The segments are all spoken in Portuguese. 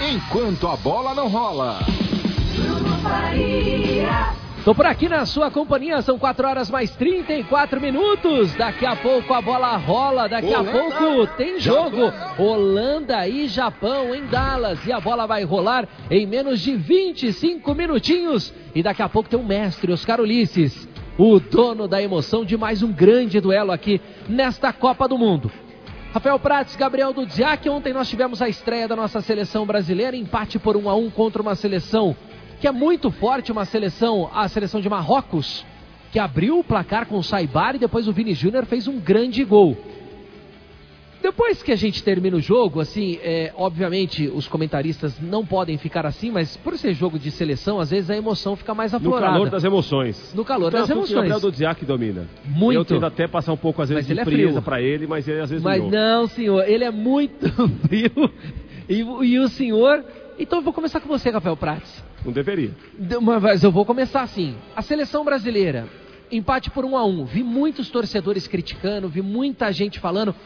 enquanto a bola não rola. Tô por aqui na sua companhia, são 4 horas mais 34 minutos. Daqui a pouco a bola rola, daqui a pouco tem jogo. Holanda e Japão em Dallas. E a bola vai rolar em menos de 25 minutinhos. E daqui a pouco tem o mestre, Oscar Ulisses, o dono da emoção de mais um grande duelo aqui nesta Copa do Mundo. Rafael Prates, Gabriel Dudziak, ontem nós tivemos a estreia da nossa seleção brasileira, empate por 1-1 contra uma seleção que é muito forte, a seleção de Marrocos, que abriu o placar com o Saibar e depois o Vini Júnior fez um grande gol. Depois que a gente termina o jogo, assim, obviamente os comentaristas não podem ficar assim, mas por ser jogo de seleção, às vezes a emoção fica mais aflorada. No calor das emoções. No calor das emoções. O Gabriel Dudziak domina. Muito. Eu tento até passar um pouco, às vezes, de frieza pra ele, mas ele às vezes Mas não, senhor, ele é muito frio. E o senhor... Então eu vou começar com você, Rafael Prates. Não deveria. Mas eu vou começar assim. A seleção brasileira, empate por 1-1. Vi muitos torcedores criticando, vi muita gente falando.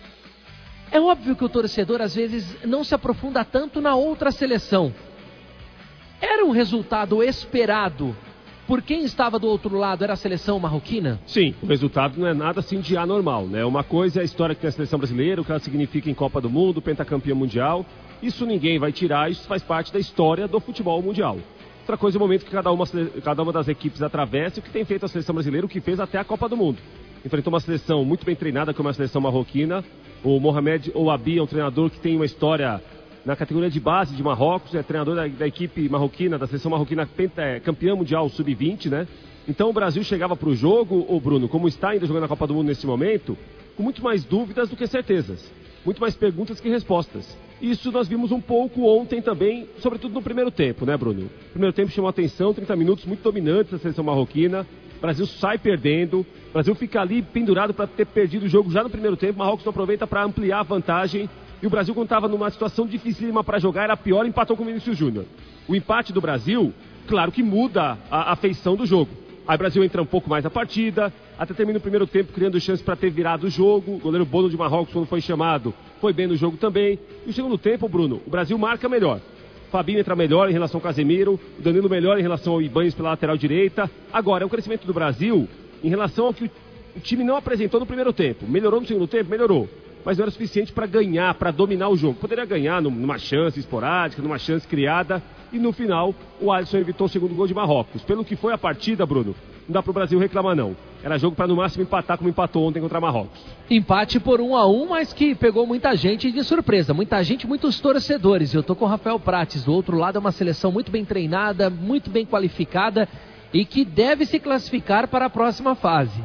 É óbvio que o torcedor, às vezes, não se aprofunda tanto na outra seleção. Era um resultado esperado por quem estava do outro lado? Era a seleção marroquina? Sim, o resultado não é nada assim de anormal, né? Uma coisa é a história que tem a seleção brasileira, o que ela significa em Copa do Mundo, pentacampeã mundial. Isso ninguém vai tirar, isso faz parte da história do futebol mundial. Outra coisa é o momento que cada uma das equipes atravessa, o que tem feito a seleção brasileira, o que fez até a Copa do Mundo. Enfrentou uma seleção muito bem treinada, como a seleção marroquina. O Mohamed Ouabi é um treinador que tem uma história na categoria de base de Marrocos, é treinador da equipe marroquina, da seleção marroquina campeã mundial sub-20, né? Então o Brasil chegava para o jogo, o Bruno, como está ainda jogando a Copa do Mundo nesse momento, com muito mais dúvidas do que certezas. Muito mais perguntas que respostas. Isso nós vimos um pouco ontem também, sobretudo no primeiro tempo, né, Bruno? O primeiro tempo chamou a atenção, 30 minutos muito dominantes da seleção marroquina. O Brasil sai perdendo, o Brasil fica ali pendurado para ter perdido o jogo já no primeiro tempo. O Marrocos não aproveita para ampliar a vantagem. E o Brasil, quando estava numa situação dificílima para jogar, era pior, empatou com o Vinícius Júnior. O empate do Brasil, claro que muda a feição do jogo. Aí o Brasil entra um pouco mais na partida, até termina o primeiro tempo criando chance para ter virado o jogo. O goleiro Bono de Marrocos, quando foi chamado, foi bem no jogo também. E o segundo tempo, Bruno, o Brasil marca melhor. O Fabinho entra melhor em relação ao Casemiro, o Danilo melhor em relação ao Ibañez pela lateral direita. Agora, é o crescimento do Brasil em relação ao que o time não apresentou no primeiro tempo. Melhorou no segundo tempo? Melhorou. Mas não era suficiente para ganhar, para dominar o jogo. Poderia ganhar numa chance esporádica, numa chance criada. E no final, o Alisson evitou o segundo gol de Marrocos. Pelo que foi a partida, Bruno, não dá para o Brasil reclamar não. Era jogo para no máximo empatar como empatou ontem contra Marrocos. Empate por 1-1, mas que pegou muita gente de surpresa. Muita gente, muitos torcedores. Eu tô com o Rafael Prates. Do outro lado é uma seleção muito bem treinada, muito bem qualificada e que deve se classificar para a próxima fase.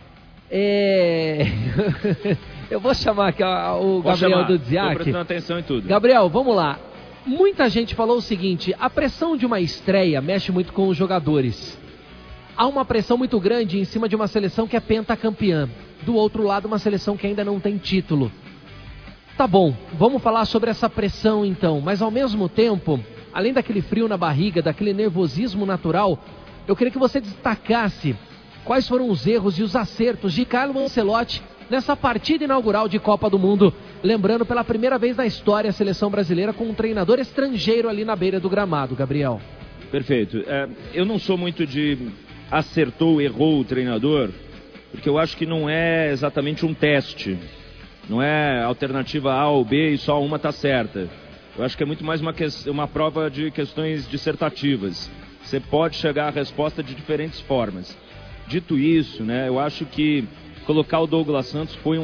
Eu vou chamar aqui o Gabriel Dudziak. Tô prestando atenção em tudo. Gabriel, vamos lá. Muita gente falou o seguinte: a pressão de uma estreia mexe muito com os jogadores. Há uma pressão muito grande em cima de uma seleção que é pentacampeã. Do outro lado, uma seleção que ainda não tem título. Tá bom, vamos falar sobre essa pressão então. Mas ao mesmo tempo, além daquele frio na barriga, daquele nervosismo natural, eu queria que você destacasse quais foram os erros e os acertos de Carlo Ancelotti nessa partida inaugural de Copa do Mundo. Lembrando, pela primeira vez na história, a seleção brasileira com um treinador estrangeiro ali na beira do gramado, Gabriel. Perfeito. Eu não sou muito de acertou, errou o treinador, porque eu acho que não é exatamente um teste. Não é alternativa A ou B e só uma está certa. Eu acho que é muito mais uma prova de questões dissertativas. Você pode chegar à resposta de diferentes formas. Dito isso, né, eu acho que colocar o Douglas Santos foi um